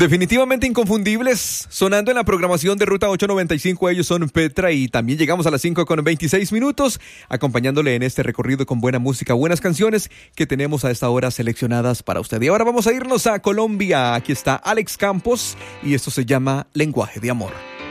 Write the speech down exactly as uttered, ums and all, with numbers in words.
Definitivamente inconfundibles, sonando en la programación de Ruta ochocientos noventa y cinco. Ellos son Petra y también llegamos a las cinco con veintiséis minutos, acompañándole en este recorrido con buena música, buenas canciones que tenemos a esta hora seleccionadas para usted. Y ahora vamos a irnos a Colombia. Aquí está Alex Campos y esto se llama Lenguaje de Amor.